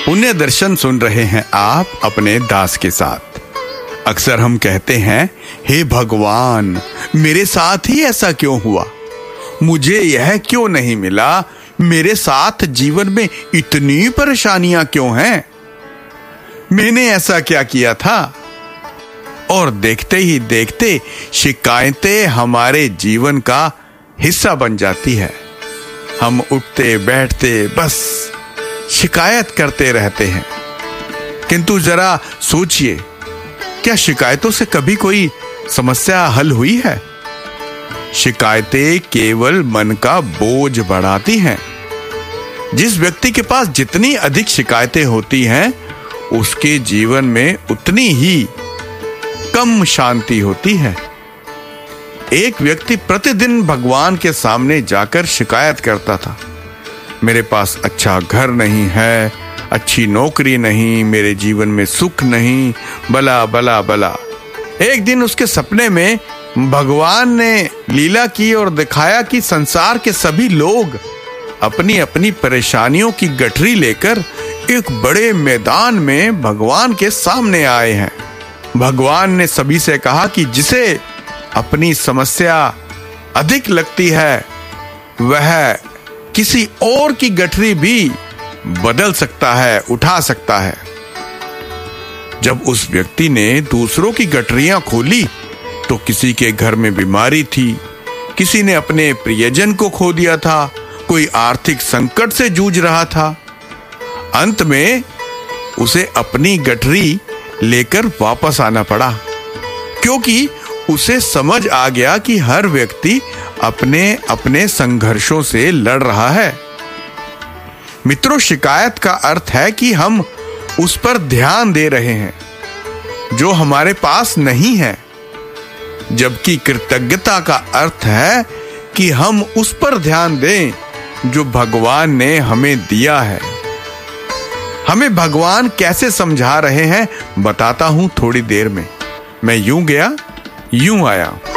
पुण्य दर्शन सुन रहे हैं आप अपने दास के साथ। अक्सर हम कहते हैं, हे भगवान, मेरे साथ ही ऐसा क्यों हुआ, मुझे यह क्यों नहीं मिला, मेरे साथ जीवन में इतनी परेशानियां क्यों हैं, मैंने ऐसा क्या किया था। और देखते ही देखते शिकायतें हमारे जीवन का हिस्सा बन जाती है। हम उठते बैठते बस शिकायत करते रहते हैं। किंतु जरा सोचिए, क्या शिकायतों से कभी कोई समस्या हल हुई है? शिकायतें केवल मन का बोझ बढ़ाती हैं। जिस व्यक्ति के पास जितनी अधिक शिकायतें होती हैं, उसके जीवन में उतनी ही कम शांति होती है। एक व्यक्ति प्रतिदिन भगवान के सामने जाकर शिकायत करता था, मेरे पास अच्छा घर नहीं है, अच्छी नौकरी नहीं, मेरे जीवन में सुख नहीं, बला बला बला। एक दिन उसके सपने में भगवान ने लीला की और दिखाया कि संसार के सभी लोग अपनी अपनी परेशानियों की गठरी लेकर एक बड़े मैदान में भगवान के सामने आए हैं। भगवान ने सभी से कहा कि जिसे अपनी समस्या अधिक लगती है, वह किसी और की गठरी भी बदल सकता है, उठा सकता है। जब उस व्यक्ति ने दूसरों की गठरियां खोली तो किसी के घर में बीमारी थी, किसी ने अपने प्रियजन को खो दिया था, कोई आर्थिक संकट से जूझ रहा था। अंत में उसे अपनी गठरी लेकर वापस आना पड़ा, क्योंकि उसे समझ आ गया कि हर व्यक्ति अपने अपने संघर्षों से लड़ रहा है। मित्रों, शिकायत का अर्थ है कि हम उस पर ध्यान दे रहे हैं जो हमारे पास नहीं है, जबकि कृतज्ञता का अर्थ है कि हम उस पर ध्यान दें जो भगवान ने हमें दिया है। हमें भगवान कैसे समझा रहे हैं बताता हूं थोड़ी देर में। मैं यूं गया यूं आया।